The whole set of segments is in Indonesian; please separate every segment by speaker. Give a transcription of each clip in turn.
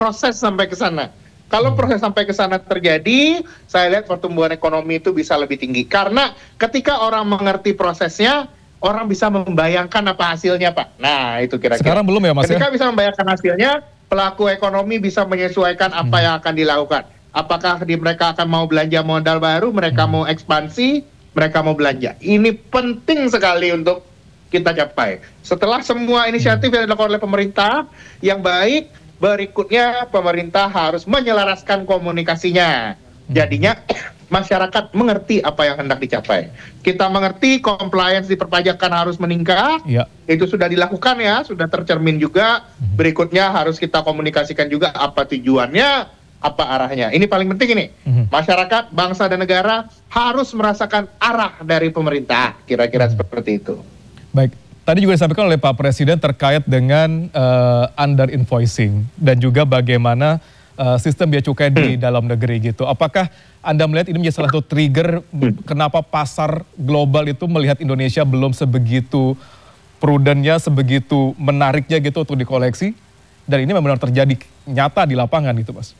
Speaker 1: proses sampai ke sana. Kalau proses sampai ke sana terjadi, saya lihat pertumbuhan ekonomi itu bisa lebih tinggi. Karena ketika orang mengerti prosesnya, orang bisa membayangkan apa hasilnya, Pak. Nah, itu kira-kira.
Speaker 2: Sekarang belum ya, Mas?
Speaker 1: Ketika bisa membayangkan hasilnya, pelaku ekonomi bisa menyesuaikan apa yang akan dilakukan. Apakah mereka akan mau belanja modal baru, mereka mau ekspansi, mereka mau belanja. Ini penting sekali untuk kita capai. Setelah semua inisiatif yang dilakukan oleh pemerintah yang baik, berikutnya pemerintah harus menyelaraskan komunikasinya. Jadinya masyarakat mengerti apa yang hendak dicapai. Kita mengerti compliance di perpajakan harus meningkat.
Speaker 2: Ya.
Speaker 1: Itu sudah dilakukan ya, sudah tercermin juga. Berikutnya harus kita komunikasikan juga apa tujuannya, apa arahnya. Ini paling penting ini. Masyarakat, bangsa dan negara harus merasakan arah dari pemerintah. Kira-kira seperti itu.
Speaker 2: Baik. Tadi juga disampaikan oleh Pak Presiden terkait dengan under invoicing dan juga bagaimana sistem bea cukai di dalam negeri gitu. Apakah Anda melihat ini menjadi salah satu trigger kenapa pasar global itu melihat Indonesia belum sebegitu prudennya, sebegitu menariknya gitu untuk dikoleksi? Dan ini memang benar terjadi nyata di lapangan gitu, Mas.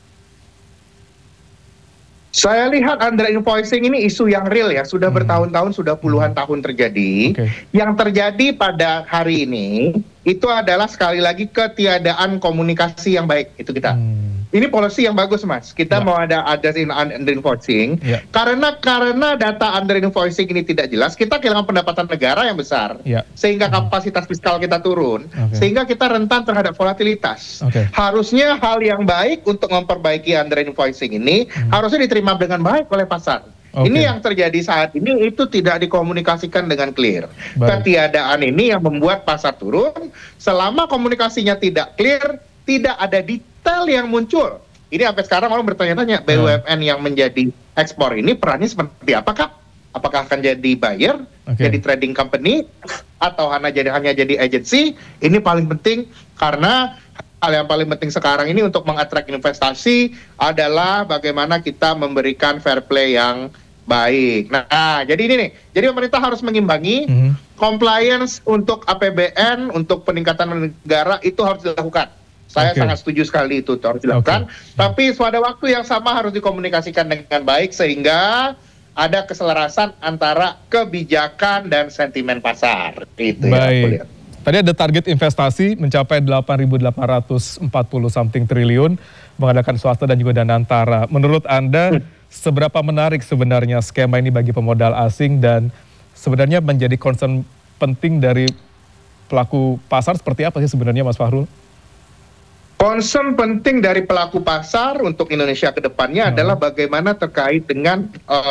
Speaker 1: Saya lihat under invoicing ini isu yang real ya, sudah bertahun-tahun, sudah puluhan tahun terjadi. Yang terjadi pada hari ini itu adalah sekali lagi ketiadaan komunikasi yang baik, itu kita. Ini policy yang bagus, Mas. Kita mau ada under invoicing. Karena data under invoicing ini tidak jelas, kita kehilangan pendapatan negara yang besar. Sehingga kapasitas fiskal kita turun, sehingga kita rentan terhadap volatilitas. Harusnya hal yang baik untuk memperbaiki under invoicing ini harusnya diterima dengan baik oleh pasar. Ini yang terjadi saat ini itu tidak dikomunikasikan dengan clear. Ketiadaan ini yang membuat pasar turun. Selama komunikasinya tidak clear, tidak ada detail yang muncul. Ini sampai sekarang orang bertanya-tanya, BUMN yang menjadi ekspor ini perannya seperti apakah? Apakah akan jadi buyer, jadi trading company, atau hanya jadi agency? Ini paling penting karena hal yang paling penting sekarang ini untuk mengattract investasi adalah bagaimana kita memberikan fair play yang baik. Nah, jadi ini nih. Jadi pemerintah harus mengimbangi compliance untuk APBN, untuk peningkatan negara itu harus dilakukan. Saya sangat setuju sekali itu harus dilakukan. Tapi pada waktu yang sama harus dikomunikasikan dengan baik sehingga ada keselarasan antara kebijakan dan sentimen pasar. Itu
Speaker 2: baik. Ya, tadi ada target investasi mencapai 8.840 something triliun, mengadakan swasta dan juga Danantara. Menurut Anda, seberapa menarik sebenarnya skema ini bagi pemodal asing dan sebenarnya menjadi concern penting dari pelaku pasar seperti apa sih sebenarnya, Mas Fahrul?
Speaker 1: Concern penting dari pelaku pasar untuk Indonesia ke depannya adalah bagaimana terkait dengan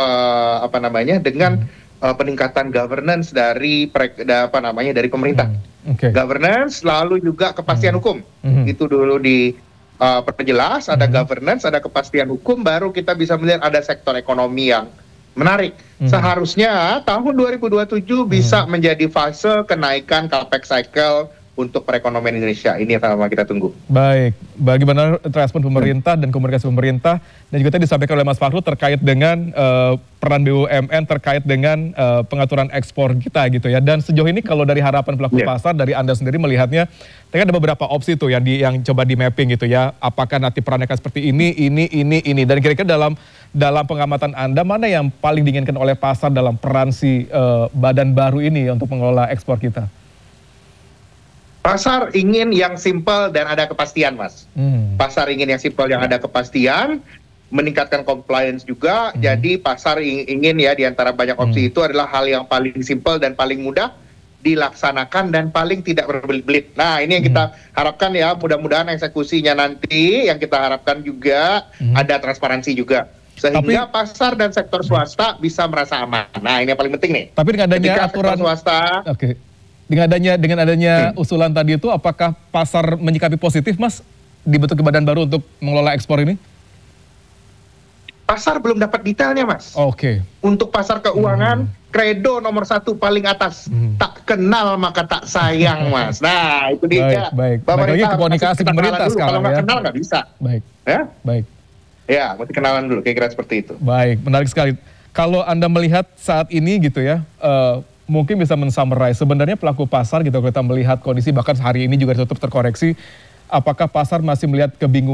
Speaker 1: peningkatan governance dari dari pemerintah. Governance lalu juga kepastian hukum. Itu dulu perjelas, ada governance, ada kepastian hukum, baru kita bisa melihat ada sektor ekonomi yang menarik. Seharusnya tahun 2027 bisa menjadi fase kenaikan capex cycle untuk perekonomian Indonesia. Ini yang sama kita tunggu.
Speaker 2: Baik, bagaimana respon pemerintah dan komunikasi pemerintah, dan juga tadi disampaikan oleh Mas Fahrul terkait dengan peran BUMN terkait dengan pengaturan ekspor kita gitu ya. Dan sejauh ini kalau dari harapan pelaku pasar, dari Anda sendiri melihatnya, tadi ada beberapa opsi tuh yang coba di mapping gitu ya. Apakah nanti perannya akan seperti ini. Dan kira-kira dalam pengamatan Anda, mana yang paling diinginkan oleh pasar dalam peran si badan baru ini untuk mengelola ekspor kita?
Speaker 1: Pasar ingin yang simple dan ada kepastian, Mas. Pasar ingin yang simple yang ada kepastian, meningkatkan compliance juga. Jadi pasar ingin ya di antara banyak opsi itu adalah hal yang paling simple dan paling mudah dilaksanakan dan paling tidak berbelit-belit. Nah, ini yang kita harapkan ya, mudah-mudahan eksekusinya nanti yang kita harapkan juga ada transparansi juga. Sehingga pasar dan sektor swasta bisa merasa aman. Nah, ini yang paling penting nih.
Speaker 2: Tapi dengan adanya aturan
Speaker 1: swasta,
Speaker 2: dengan adanya usulan tadi itu, apakah pasar menyikapi positif, Mas, dibentuk badan baru untuk mengelola ekspor ini?
Speaker 1: Pasar belum dapat detailnya, Mas. Untuk pasar keuangan, kredo nomor 1 paling atas, tak kenal maka tak sayang, Mas. Nah, itu dia.
Speaker 2: Baik. Lagi komunikasi pemerintah sekarang.
Speaker 1: Kalau nggak kenal nggak bisa. Ya, mesti kenalan dulu, kira-kira seperti itu.
Speaker 2: Baik, menarik sekali. Kalau Anda melihat saat ini gitu ya, mungkin bisa men-summarize sebenarnya pelaku pasar gitu, kalau kita melihat kondisi bahkan hari ini juga tutup terkoreksi, apakah pasar masih melihat kebingungan